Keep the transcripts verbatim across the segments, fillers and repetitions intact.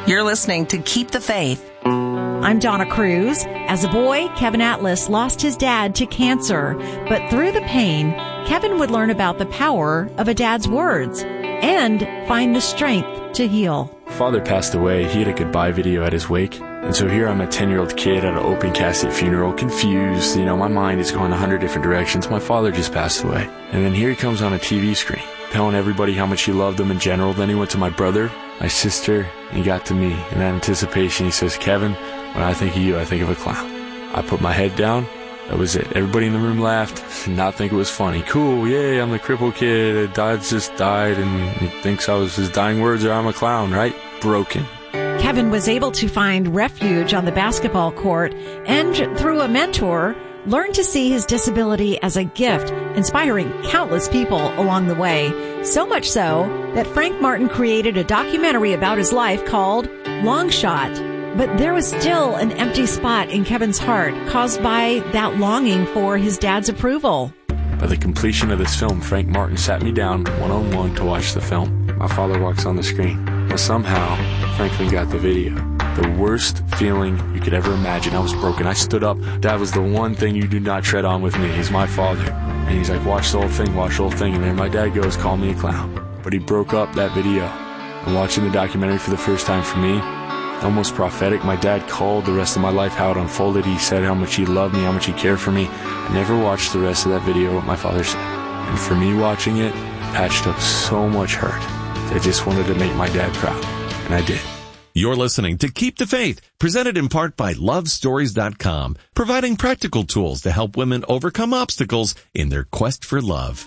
You're listening to Keep the Faith. I'm Donna Cruz. As a boy, Kevin Atlas lost his dad to cancer, but through the pain, Kevin would learn about the power of a dad's words and find the strength to heal. Father passed away. He had a goodbye video at his wake. And so here I'm a ten-year-old kid at an open casket funeral, confused. You know, my mind is going a hundred different directions. My father just passed away. And then here he comes on a T V screen, telling everybody how much he loved them in general. Then he went to my brother, my sister, and he got to me. In that anticipation, he says, Kevin, when I think of you, I think of a clown. I put my head down. That was it. Everybody in the room laughed, did not think it was funny. Cool, yay, I'm the crippled kid. Dad's just died, and he thinks I was his dying words, or I'm a clown, right? Broken. Kevin was able to find refuge on the basketball court and, through a mentor, learned to see his disability as a gift, inspiring countless people along the way. So much so that Frank Martin created a documentary about his life called Long Shot. But there was still an empty spot in Kevin's heart caused by that longing for his dad's approval. By the completion of this film, Frank Martin sat me down one-on-one to watch the film. My father walks on the screen. But somehow, Franklin got the video. The worst feeling you could ever imagine. I was broken. I stood up. That was the one thing you do not tread on with me. He's my father. And he's like, watch the whole thing, watch the whole thing. And then my dad goes, call me a clown. But he broke up that video. And watching the documentary for the first time for me, almost prophetic. My dad called the rest of my life, how it unfolded. He said how much he loved me, how much he cared for me. I never watched the rest of that video, what my father said. And for me watching it, patched up so much hurt. I just wanted to make my dad proud. And I did. You're listening to Keep the Faith, presented in part by love stories dot com, providing practical tools to help women overcome obstacles in their quest for love.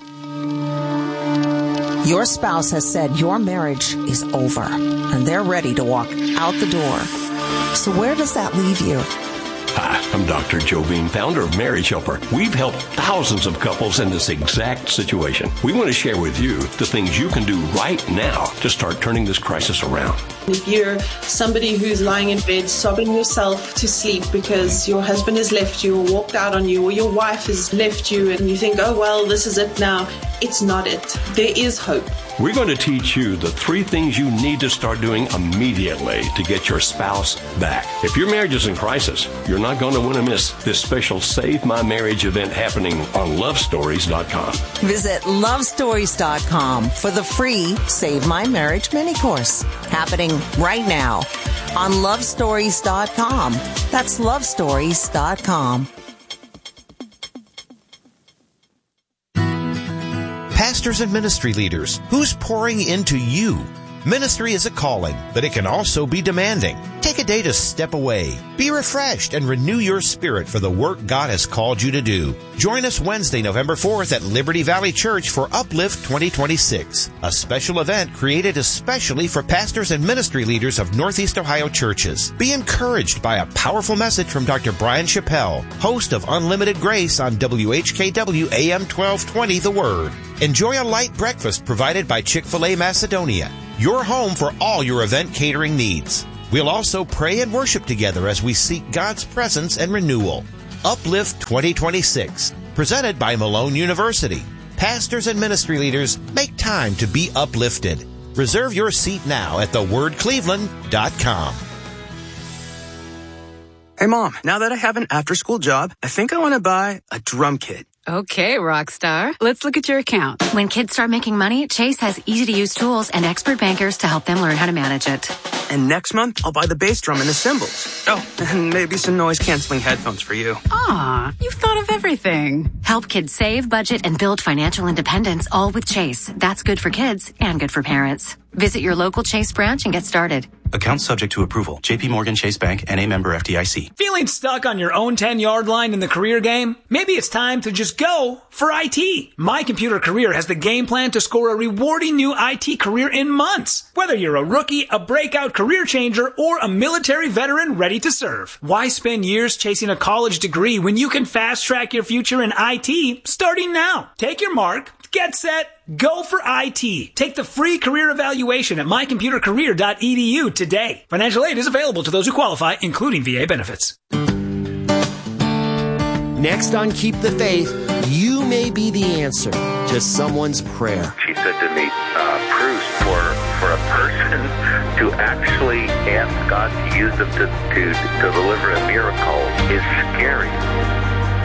Your spouse has said your marriage is over, and they're ready to walk out the door. So where does that leave you? Hi, I'm Doctor Joe Beam, founder of Marriage Helper. We've helped thousands of couples in this exact situation. We want to share with you the things you can do right now to start turning this crisis around. If you're somebody who's lying in bed sobbing yourself to sleep because your husband has left you or walked out on you, or your wife has left you, and you think, oh, well, this is it now. It's not it. There is hope. We're going to teach you the three things you need to start doing immediately to get your spouse back. If your marriage is in crisis, you're not going to want to miss this special Save My Marriage event happening on love stories dot com. Visit love stories dot com for the free Save My Marriage mini course happening right now on love stories dot com. That's love stories dot com. Pastors and ministry leaders, who's pouring into you? Ministry is a calling, but it can also be demanding. Take a day to step away, be refreshed, and renew your spirit for the work God has called you to do. Join us Wednesday, November fourth at Liberty Valley Church for Uplift twenty twenty-six, a special event created especially for pastors and ministry leaders of Northeast Ohio churches. Be encouraged by a powerful message from Doctor Brian Chappell, host of Unlimited Grace on W H K W A M twelve twenty The Word. Enjoy a light breakfast provided by Chick-fil-A Macedonia, your home for all your event catering needs. We'll also pray and worship together as we seek God's presence and renewal. Uplift twenty twenty-six, presented by Malone University. Pastors and ministry leaders, make time to be uplifted. Reserve your seat now at the word cleveland dot com. Hey, Mom, now that I have an after-school job, I think I want to buy a drum kit. Okay, Rockstar. Let's look at your account. When kids start making money, Chase has easy-to-use tools and expert bankers to help them learn how to manage it. And next month, I'll buy the bass drum and the cymbals. Oh, and maybe some noise-canceling headphones for you. Aw, you've thought of everything. Help kids save, budget, and build financial independence, all with Chase. That's good for kids and good for parents. Visit your local Chase branch and get started. Account subject to approval. J P Morgan Chase Bank, N A member F D I C. Feeling stuck on your own ten-yard line in the career game? Maybe it's time to just go for I T. My Computer Career has the game plan to score a rewarding new I T career in months. Whether you're a rookie, a breakout career changer, or a military veteran ready to serve. Why spend years chasing a college degree when you can fast-track your future in I T starting now? Take your mark. Get set, go for I T. Take the free career evaluation at my computer career dot e d u today. Financial aid is available to those who qualify, including V A benefits. Next on Keep the Faith, you may be the answer to someone's prayer. She said to me, uh, Bruce, for, for a person to to actually ask God to use them to, to, to deliver a miracle is scary.